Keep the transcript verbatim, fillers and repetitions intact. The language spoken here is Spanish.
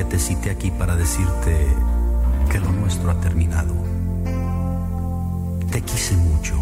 que te cité aquí para decirte que lo nuestro ha terminado. Te quise mucho